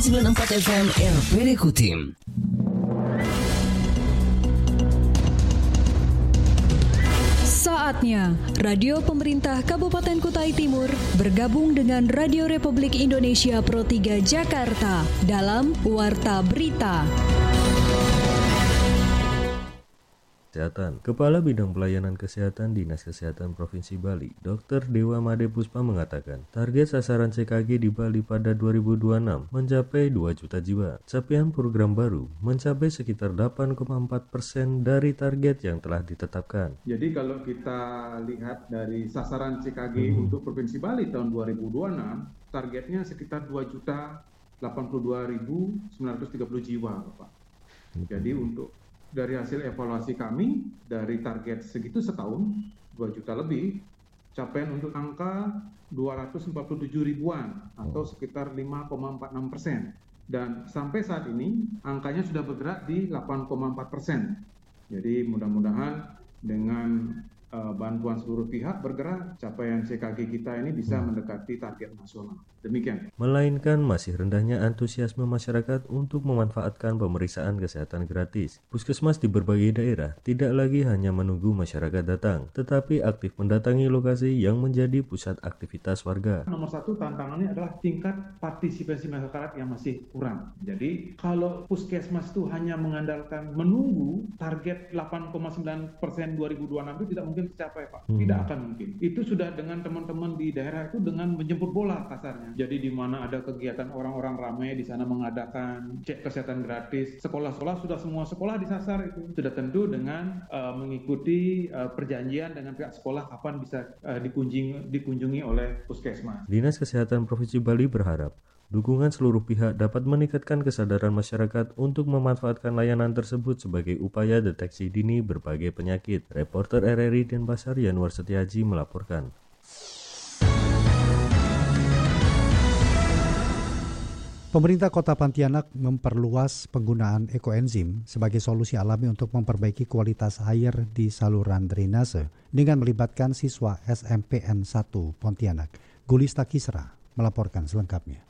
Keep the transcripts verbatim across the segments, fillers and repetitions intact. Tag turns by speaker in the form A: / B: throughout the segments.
A: sembilan puluh empat F M R P D Kutim.
B: Saatnya Radio Pemerintah Kabupaten Kutai Timur bergabung dengan Radio Republik Indonesia Pro tiga Jakarta dalam Warta Berita.
C: Kesehatan. Kepala Bidang Pelayanan Kesehatan Dinas Kesehatan Provinsi Bali, Doktor Dewa Made Puspa mengatakan, target sasaran C K G di Bali pada dua ribu dua puluh enam mencapai dua juta jiwa. Capaian program baru mencapai sekitar delapan koma empat persen dari target yang telah ditetapkan.
D: Jadi kalau kita lihat dari sasaran C K G hmm. untuk Provinsi Bali tahun dua ribu dua puluh enam, targetnya sekitar dua juta delapan puluh dua ribu sembilan ratus tiga puluh jiwa, Bapak. Hmm. Jadi untuk dari hasil evaluasi kami, dari target segitu setahun, dua juta lebih, capaian untuk angka dua ratus empat puluh tujuh ribuan atau sekitar lima koma empat enam persen. Dan sampai saat ini, angkanya sudah bergerak di delapan koma empat persen. Jadi mudah-mudahan dengan uh, bantuan seluruh pihak bergerak, capaian C K G kita ini bisa mendekati target nasional. Demikian.
C: Melainkan masih rendahnya antusiasme masyarakat untuk memanfaatkan pemeriksaan kesehatan gratis. Puskesmas di berbagai daerah tidak lagi hanya menunggu masyarakat datang, tetapi aktif mendatangi lokasi yang menjadi pusat aktivitas warga.
D: Nomor satu tantangannya adalah tingkat partisipasi masyarakat yang masih kurang. Jadi kalau puskesmas itu hanya mengandalkan menunggu, target delapan koma sembilan persen dua ribu dua puluh enam itu tidak mungkin tercapai, Pak. Hmm. Tidak akan mungkin. Itu sudah dengan teman-teman di daerah itu dengan menjemput bola kasarnya. Jadi di mana ada kegiatan orang-orang ramai di sana mengadakan cek kesehatan gratis, sekolah-sekolah sudah semua sekolah disasar itu. Sudah tentu dengan uh, mengikuti uh, perjanjian dengan pihak sekolah kapan bisa uh, dikunjungi, dikunjungi oleh puskesmas.
C: Dinas Kesehatan Provinsi Bali berharap dukungan seluruh pihak dapat meningkatkan kesadaran masyarakat untuk memanfaatkan layanan tersebut sebagai upaya deteksi dini berbagai penyakit. Reporter R R I Denpasar Yanuar Setiaji melaporkan.
E: Pemerintah Kota Pontianak memperluas penggunaan ekoenzim sebagai solusi alami untuk memperbaiki kualitas air di saluran drainase dengan melibatkan siswa S M P N satu Pontianak. Gulista Kisra melaporkan selengkapnya.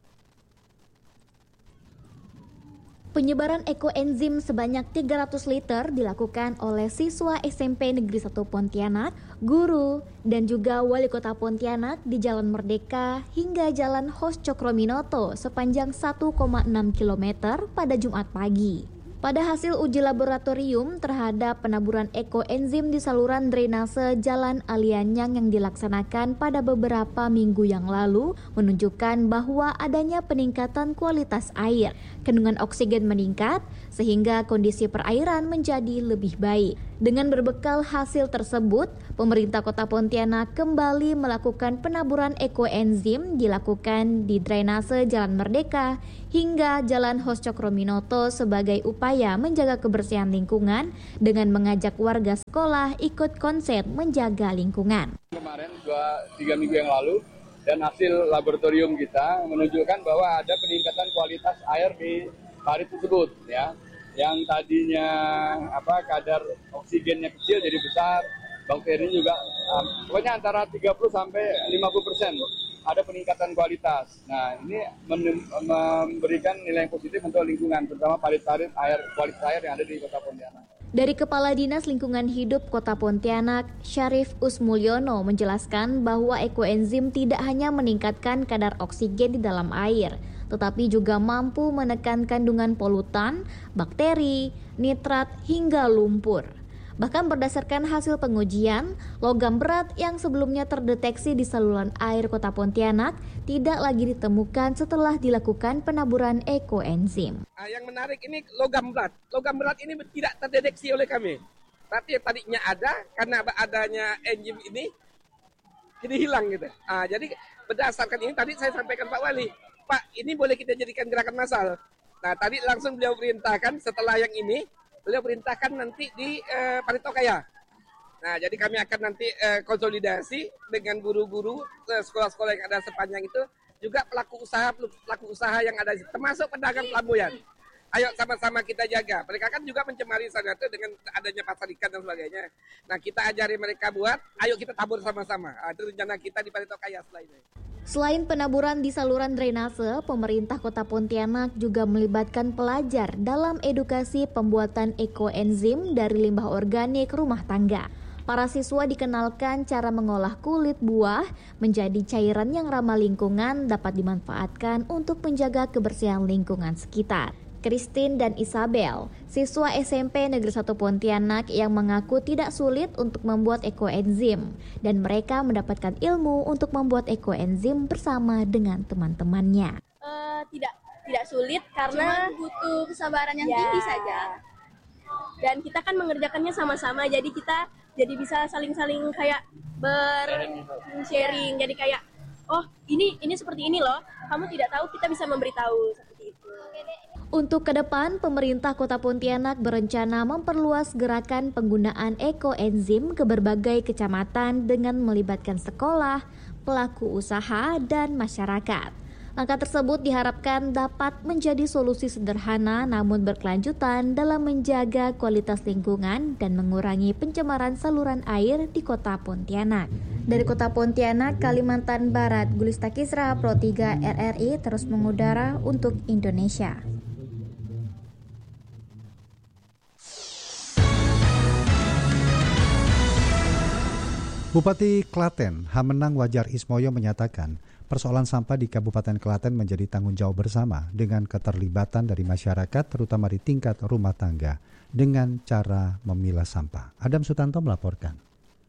F: Penyebaran ekoenzim sebanyak tiga ratus liter dilakukan oleh siswa S M P Negeri satu Pontianak, guru, dan juga wali kota Pontianak di Jalan Merdeka hingga Jalan Hos Cokroaminoto sepanjang satu koma enam kilometer pada Jumat pagi. Pada hasil uji laboratorium terhadap penaburan ekoenzim di saluran drainase Jalan Alianyang yang dilaksanakan pada beberapa minggu yang lalu menunjukkan bahwa adanya peningkatan kualitas air. Kandungan oksigen meningkat sehingga kondisi perairan menjadi lebih baik. Dengan berbekal hasil tersebut, pemerintah Kota Pontianak kembali melakukan penaburan ekoenzim dilakukan di drainase Jalan Merdeka hingga Jalan Hos Cokroaminoto sebagai upaya menjaga kebersihan lingkungan dengan mengajak warga sekolah ikut konsep menjaga lingkungan.
G: Kemarin dua tiga minggu yang lalu dan hasil laboratorium kita menunjukkan bahwa ada peningkatan kualitas air di parit tersebut, ya. Yang tadinya apa kadar oksigennya kecil jadi besar, bakteri juga um, pokoknya antara tiga puluh sampai lima puluh persen ada peningkatan kualitas. Nah, ini men- memberikan nilai yang positif untuk lingkungan, terutama parit-parit air, kualitas air yang ada di Kota Pontianak.
F: Dari Kepala Dinas Lingkungan Hidup Kota Pontianak, Syarif Usmulyono menjelaskan bahwa ekoenzim tidak hanya meningkatkan kadar oksigen di dalam air, tetapi juga mampu menekan kandungan polutan, bakteri, nitrat, hingga lumpur. Bahkan berdasarkan hasil pengujian, logam berat yang sebelumnya terdeteksi di saluran air Kota Pontianak tidak lagi ditemukan setelah dilakukan penaburan ekoenzim.
H: Yang menarik ini logam berat. Logam berat ini tidak terdeteksi oleh kami. Tapi yang tadinya ada, karena adanya enzim ini, jadi hilang gitu. Nah, jadi berdasarkan ini tadi saya sampaikan Pak Wali, Pak, ini boleh kita jadikan gerakan massal. Nah, tadi langsung beliau perintahkan setelah yang ini, beliau perintahkan nanti di uh, Paritokaya. Nah, jadi kami akan nanti uh, konsolidasi dengan guru-guru uh, sekolah-sekolah yang ada sepanjang itu, juga pelaku usaha pelaku usaha yang ada, termasuk pedagang pelabuhan. Ayo sama-sama kita jaga. Mereka kan juga mencemari sana itu dengan adanya pasar ikan dan sebagainya. Nah, kita ajari mereka buat, ayo kita tabur sama-sama. Nah, itu rencana kita di Paritokaya setelah ini.
F: Selain penaburan di saluran drainase, pemerintah Kota Pontianak juga melibatkan pelajar dalam edukasi pembuatan ekoenzim dari limbah organik rumah tangga. Para siswa dikenalkan cara mengolah kulit buah menjadi cairan yang ramah lingkungan dapat dimanfaatkan untuk menjaga kebersihan lingkungan sekitar. Christine dan Isabel, siswa S M P Negeri satu Pontianak yang mengaku tidak sulit untuk membuat ekoenzim dan mereka mendapatkan ilmu untuk membuat ekoenzim bersama dengan teman-temannya.
I: Uh, tidak tidak sulit karena cuma butuh kesabaran yang ya. tinggi saja. Dan kita kan mengerjakannya sama-sama, jadi kita jadi bisa saling-saling kayak ber-sharing. Jadi kayak, oh ini ini seperti ini loh, kamu tidak tahu, kita bisa memberitahu seperti itu.
F: Untuk ke depan, pemerintah Kota Pontianak berencana memperluas gerakan penggunaan ekoenzim ke berbagai kecamatan dengan melibatkan sekolah, pelaku usaha, dan masyarakat. Langkah tersebut diharapkan dapat menjadi solusi sederhana namun berkelanjutan dalam menjaga kualitas lingkungan dan mengurangi pencemaran saluran air di Kota Pontianak. Dari Kota Pontianak, Kalimantan Barat, Gulista Kisra, Pro tiga R R I terus mengudara untuk Indonesia.
E: Bupati Klaten, Hamenang Wajar Ismoyo menyatakan persoalan sampah di Kabupaten Klaten menjadi tanggung jawab bersama dengan keterlibatan dari masyarakat terutama di tingkat rumah tangga dengan cara memilah sampah. Adam Sutanto melaporkan.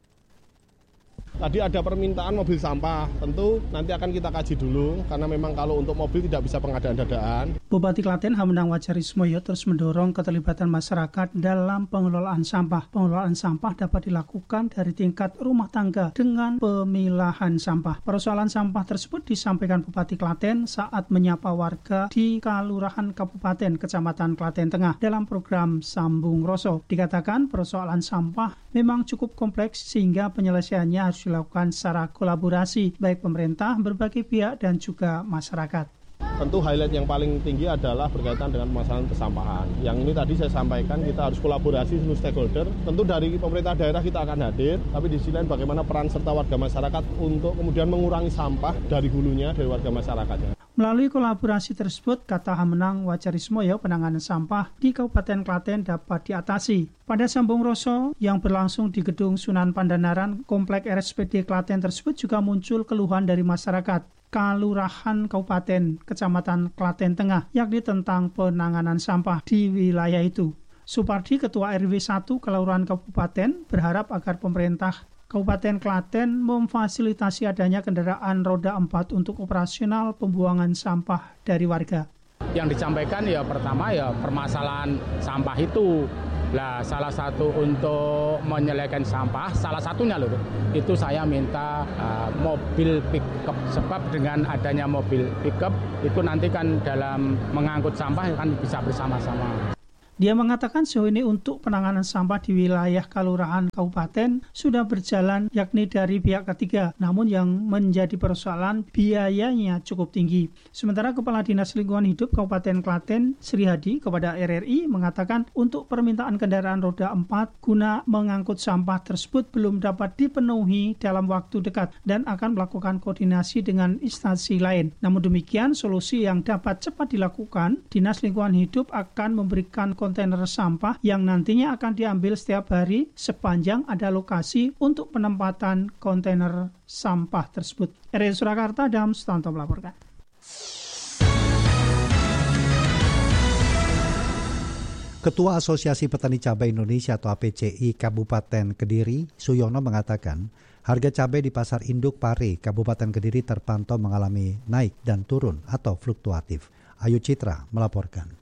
J: Tadi ada permintaan mobil sampah, tentu nanti akan kita kaji dulu karena memang kalau untuk mobil tidak bisa pengadaan dadaan.
K: Bupati Klaten Hamenang Wajar Ismoyo terus mendorong keterlibatan masyarakat dalam pengelolaan sampah. Pengelolaan sampah dapat dilakukan dari tingkat rumah tangga dengan pemilahan sampah. Persoalan sampah tersebut disampaikan Bupati Klaten saat menyapa warga di Kalurahan Kabupaten Kecamatan Klaten Tengah dalam program Sambung Roso. Dikatakan persoalan sampah memang cukup kompleks sehingga penyelesaiannya harus dilakukan secara kolaborasi baik pemerintah, berbagai pihak dan juga masyarakat.
J: Tentu highlight yang paling tinggi adalah berkaitan dengan permasalahan kesampahan. Yang ini tadi saya sampaikan kita harus kolaborasi seluruh stakeholder. Tentu dari pemerintah daerah kita akan hadir, tapi di sisi lain bagaimana peran serta warga masyarakat untuk kemudian mengurangi sampah dari hulunya dari warga masyarakatnya.
K: Melalui kolaborasi tersebut, kata Hamenang Wajar Ismoyo, penanganan sampah di Kabupaten Klaten dapat diatasi. Pada Sambung Roso yang berlangsung di Gedung Sunan Pandanaran, Komplek R S P D Klaten tersebut juga muncul keluhan dari masyarakat Kalurahan Kabupaten Kecamatan Klaten Tengah, yakni tentang penanganan sampah di wilayah itu. Supardi, Ketua R W satu Kelurahan Kabupaten, berharap agar pemerintah Kabupaten Klaten memfasilitasi adanya kendaraan roda empat untuk operasional pembuangan sampah dari warga.
L: Yang disampaikan ya pertama ya permasalahan sampah itu. Lah salah satu untuk menyelesaikan sampah, salah satunya loh, itu saya minta uh, mobil pickup. Sebab dengan adanya mobil pickup itu nanti kan dalam mengangkut sampah kan bisa bersama-sama.
K: Dia mengatakan sejauh ini untuk penanganan sampah di wilayah Kalurahan Kabupaten sudah berjalan yakni dari pihak ketiga, namun yang menjadi persoalan biayanya cukup tinggi. Sementara Kepala Dinas Lingkungan Hidup Kabupaten Klaten, Sri Hadi, kepada R R I mengatakan untuk permintaan kendaraan roda empat guna mengangkut sampah tersebut belum dapat dipenuhi dalam waktu dekat dan akan melakukan koordinasi dengan instansi lain. Namun demikian, solusi yang dapat cepat dilakukan, Dinas Lingkungan Hidup akan memberikan kontainer sampah yang nantinya akan diambil setiap hari sepanjang ada lokasi untuk penempatan kontainer sampah tersebut. R R I Surakarta, Adam Sutanto melaporkan.
E: Ketua Asosiasi Petani Cabai Indonesia atau A P C I Kabupaten Kediri, Suyono mengatakan, harga cabai di Pasar Induk Pare, Kabupaten Kediri terpantau mengalami naik dan turun atau fluktuatif. Ayu Citra melaporkan.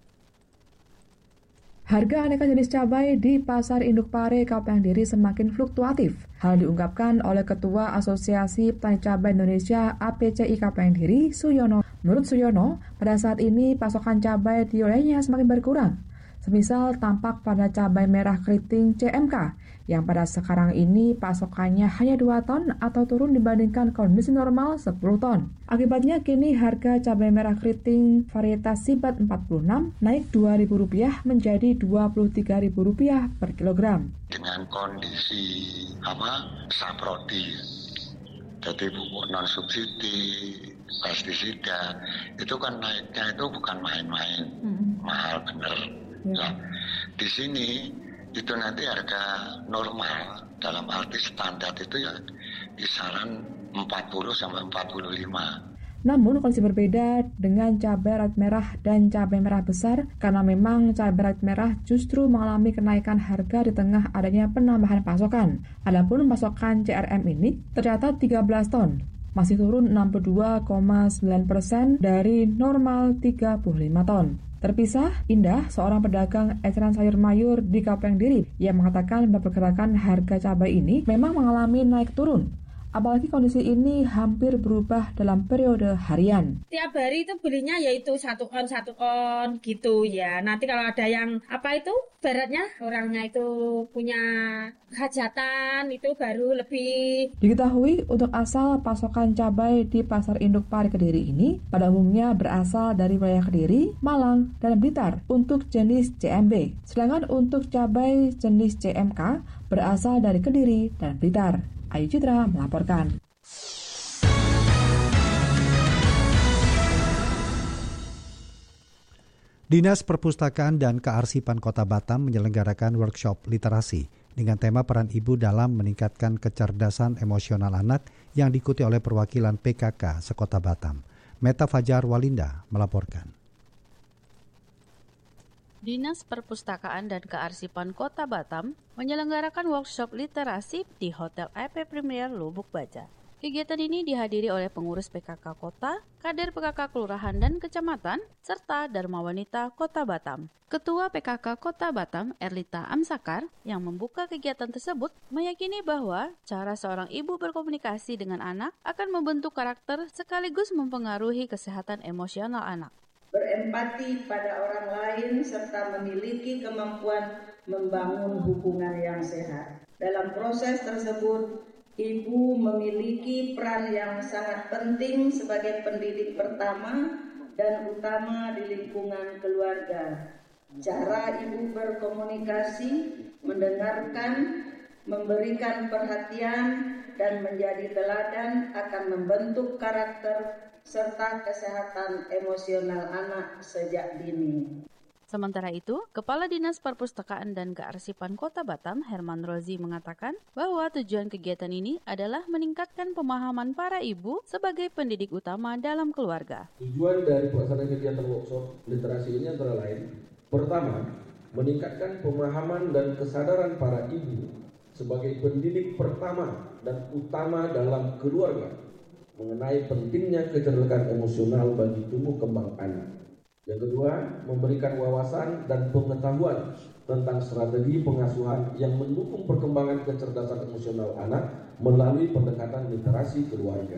M: Harga aneka jenis cabai di Pasar Induk Pare, Kabupaten Kediri semakin fluktuatif. Hal diungkapkan oleh Ketua Asosiasi Petani Cabai Indonesia A P C I Kabupaten Kediri, Suyono. Menurut Suyono, pada saat ini pasokan cabai di wilayahnya semakin berkurang. Semisal tampak pada cabai merah keriting C M K, yang pada sekarang ini pasokannya hanya dua ton atau turun dibandingkan kondisi normal sepuluh ton. Akibatnya kini harga cabai merah keriting varietas Sibat empat puluh enam naik dua ribu rupiah menjadi dua puluh tiga ribu rupiah per kilogram.
N: Dengan kondisi apa? Saprodi Jadi pupuk non subsidi, pestisida, itu kan naiknya itu bukan main-main, hmm. mahal bener. Ya. Nah, di sini itu nanti harga normal dalam arti standar itu ya kisaran empat puluh sampai empat puluh lima.
M: Namun kondisi berbeda dengan cabai rawit merah dan cabai merah besar karena memang cabai rawit merah justru mengalami kenaikan harga di tengah adanya penambahan pasokan. Adapun pasokan C R M ini tercatat tiga belas ton, masih turun enam puluh dua koma sembilan persen dari normal tiga puluh lima ton. Terpisah, Indah, seorang pedagang eceran sayur mayur di Kapeng Diri, yang mengatakan bahwa pergerakan harga cabai ini memang mengalami naik turun. Apalagi kondisi ini hampir berubah dalam periode harian.
O: Tiap hari itu belinya yaitu satu kon, satu kon gitu ya. Nanti kalau ada yang apa itu, baratnya orangnya itu punya hajatan, itu baru lebih.
M: Diketahui untuk asal pasokan cabai di Pasar Induk Pari Kediri ini pada umumnya berasal dari wilayah Kediri, Malang, dan Blitar untuk jenis C M B. Sedangkan untuk cabai jenis C M K berasal dari Kediri dan Blitar. Ayu Citra melaporkan.
E: Dinas Perpustakaan dan Kearsipan Kota Batam menyelenggarakan workshop literasi dengan tema peran ibu dalam meningkatkan kecerdasan emosional anak yang diikuti oleh perwakilan P K K sekota Batam. Meta Fajar Walinda melaporkan.
P: Dinas Perpustakaan dan Kearsipan Kota Batam menyelenggarakan workshop literasi di Hotel E P Premier Lubuk Baja. Kegiatan ini dihadiri oleh pengurus P K K Kota, kader P K K Kelurahan dan Kecamatan, serta Dharma Wanita Kota Batam. Ketua P K K Kota Batam, Erlita Amsakar, yang membuka kegiatan tersebut, meyakini bahwa cara seorang ibu berkomunikasi dengan anak akan membentuk karakter sekaligus mempengaruhi kesehatan emosional anak.
Q: Berempati pada orang lain serta memiliki kemampuan membangun hubungan yang sehat. Dalam proses tersebut, ibu memiliki peran yang sangat penting sebagai pendidik pertama dan utama di lingkungan keluarga. Cara ibu berkomunikasi, mendengarkan, memberikan perhatian, dan menjadi teladan akan membentuk karakter serta kesehatan emosional anak sejak dini.
P: Sementara itu, Kepala Dinas Perpustakaan dan Kearsipan Kota Batam, Herman Rozi, mengatakan bahwa tujuan kegiatan ini adalah meningkatkan pemahaman para ibu sebagai pendidik utama dalam keluarga.
R: Tujuan dari pelaksanaan kegiatan workshop literasi ini antara lain, pertama, meningkatkan pemahaman dan kesadaran para ibu sebagai pendidik pertama dan utama dalam keluarga mengenai pentingnya kecerdasan emosional bagi tumbuh kembang anak. Yang kedua, memberikan wawasan dan pengetahuan tentang strategi pengasuhan yang mendukung perkembangan kecerdasan emosional anak melalui pendekatan literasi keluarga.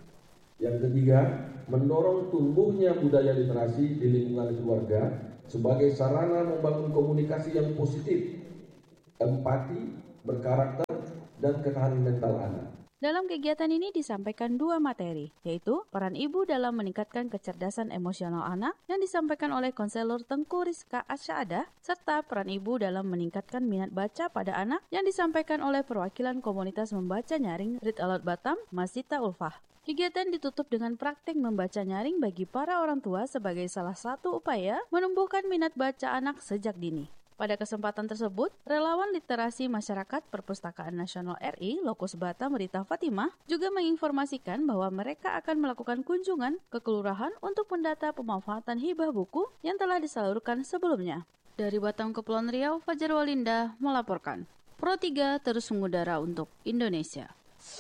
R: Yang ketiga, mendorong tumbuhnya budaya literasi di lingkungan keluarga sebagai sarana membangun komunikasi yang positif, empati, berkarakter, dan ketahanan mental anak.
P: Dalam kegiatan ini disampaikan dua materi, yaitu peran ibu dalam meningkatkan kecerdasan emosional anak yang disampaikan oleh konselor Tengku Rizka Asyaadah, serta peran ibu dalam meningkatkan minat baca pada anak yang disampaikan oleh perwakilan komunitas membaca nyaring Read Aloud Batam, Masita Ulfah. Kegiatan ditutup dengan praktik membaca nyaring bagi para orang tua sebagai salah satu upaya menumbuhkan minat baca anak sejak dini. Pada kesempatan tersebut, relawan literasi masyarakat Perpustakaan Nasional R I Lokus Batam Rita Fatimah juga menginformasikan bahwa mereka akan melakukan kunjungan ke kelurahan untuk mendata pemanfaatan hibah buku yang telah disalurkan sebelumnya. Dari Batam Kepulauan Riau, Fajar Walinda melaporkan. Pro tiga terus mengudara untuk Indonesia.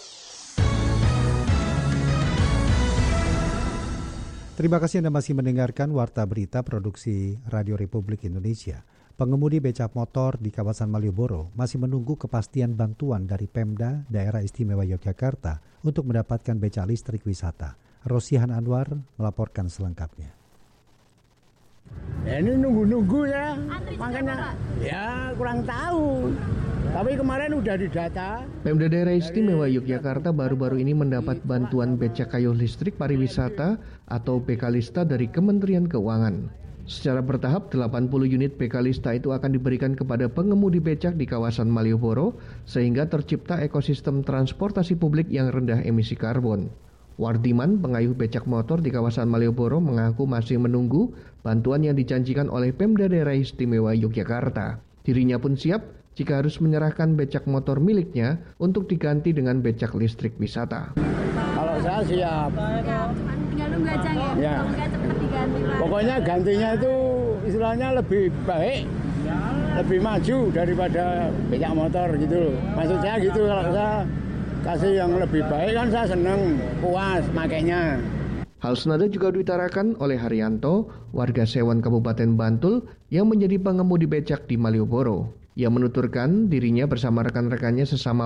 E: Terima kasih Anda masih mendengarkan Warta Berita Produksi Radio Republik Indonesia. Pengemudi becak motor di kawasan Malioboro masih menunggu kepastian bantuan dari Pemda Daerah Istimewa Yogyakarta untuk mendapatkan becak listrik wisata. Rosihan Anwar melaporkan selengkapnya.
S: Ya, ini nunggu-nunggu ya, makanya ya kurang tahu. Tapi kemarin udah didata.
T: Pemda Daerah Istimewa Yogyakarta baru-baru ini mendapat bantuan becak kayu listrik pariwisata atau Bekalista dari Kementerian Keuangan. Secara bertahap, delapan puluh unit B K Lista itu akan diberikan kepada pengemudi becak di kawasan Malioboro sehingga tercipta ekosistem transportasi publik yang rendah emisi karbon. Wardiman, pengayuh becak motor di kawasan Malioboro, mengaku masih menunggu bantuan yang dijanjikan oleh Pemda Daerah Istimewa Yogyakarta. Dirinya pun siap jika harus menyerahkan becak motor miliknya untuk diganti dengan becak listrik wisata.
S: Kalau saya siap.
I: Tinggal nunggu aja ya.
S: Ya.
I: Semoga cepat diganti, Pak.
S: Pokoknya gantinya itu istilahnya lebih baik, lebih maju daripada becak motor gitu loh. Maksud saya gitu, kalau saya kasih yang lebih baik kan saya seneng, puas makainya.
T: Hal senada juga diutarakan oleh Haryanto, warga Sewan Kabupaten Bantul yang menjadi pengemudi becak di Malioboro. Ia menuturkan dirinya bersama rekan-rekannya sesama